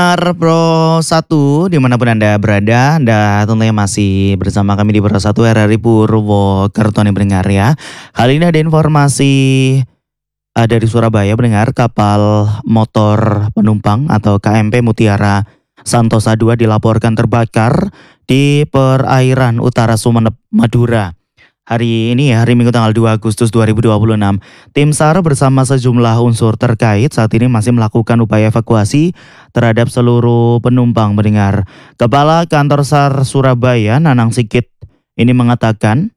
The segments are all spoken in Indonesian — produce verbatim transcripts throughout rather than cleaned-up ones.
Pro satu dimanapun Anda berada, Anda tentunya masih bersama kami di Pro satu R R I Purwokerto nih pendengar ya. Kali ini ada informasi uh, dari Surabaya pendengar, kapal motor penumpang atau K M P Mutiara Santosa dua dilaporkan terbakar di perairan utara Sumeneb, Madura. Hari ini ya, hari Minggu tanggal dua Agustus dua ribu dua puluh enam, tim SAR bersama sejumlah unsur terkait saat ini masih melakukan upaya evakuasi terhadap seluruh penumpang mendengar. Kepala Kantor SAR Surabaya, Nanang Sikit, ini mengatakan,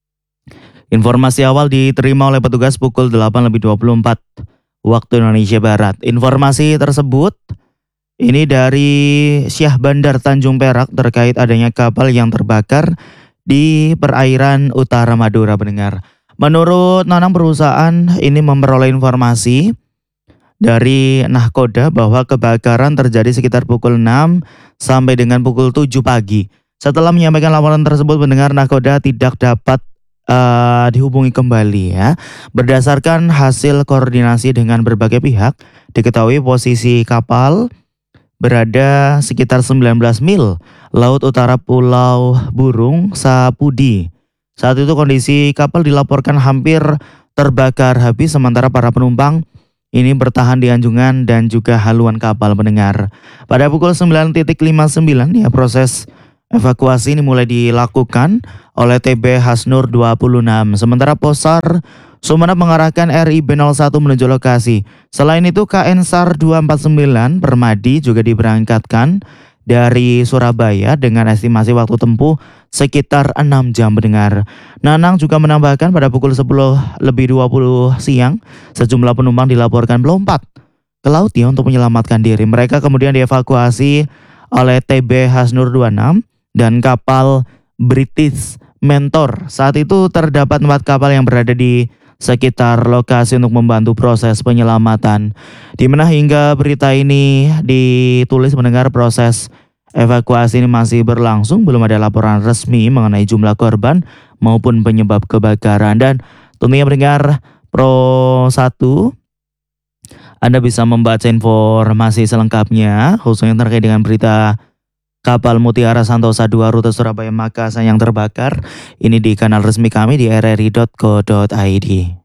informasi awal diterima oleh petugas pukul delapan lebih dua puluh empat waktu Indonesia Barat. Informasi tersebut ini dari Syah Bandar Tanjung Perak terkait adanya kapal yang terbakar di perairan utara Madura pendengar. Menurut Nanang, perusahaan ini memperoleh informasi dari Nahkoda bahwa kebakaran terjadi sekitar pukul enam sampai dengan pukul tujuh pagi. Setelah menyampaikan laporan tersebut pendengar, Nahkoda tidak dapat uh, dihubungi kembali ya. Berdasarkan hasil koordinasi dengan berbagai pihak, diketahui posisi kapal berada sekitar sembilan belas mil laut utara Pulau Burung Sapudi. Saat itu kondisi kapal dilaporkan hampir terbakar habis, sementara para penumpang ini bertahan di anjungan dan juga haluan kapal pendengar. Pada pukul sembilan lima puluh sembilan ya, proses evakuasi ini mulai dilakukan oleh T B Hasnur dua puluh enam. Sementara Posar Sumeneb mengarahkan R I B nol satu menuju lokasi. Selain itu K N SAR dua empat sembilan Permadi juga diberangkatkan dari Surabaya dengan estimasi waktu tempuh sekitar enam jam pendengar. Nanang juga menambahkan pada pukul sepuluh lebih dua puluh siang sejumlah penumpang dilaporkan melompat ke laut ya untuk menyelamatkan diri. Mereka kemudian dievakuasi oleh T B Hasnur dua puluh enam dan kapal British Mentor. Saat itu terdapat empat kapal yang berada di sekitar lokasi untuk membantu proses penyelamatan. Di mana hingga berita ini ditulis mendengar, proses evakuasi ini masih berlangsung, belum ada laporan resmi mengenai jumlah korban maupun penyebab kebakaran. Dan tentunya mendengar Pro satu, Anda bisa membaca informasi selengkapnya khususnya terkait dengan berita kapal Mutiara Santosa dua rute Surabaya Makassar yang terbakar ini di kanal resmi kami di r r i dot co dot i d.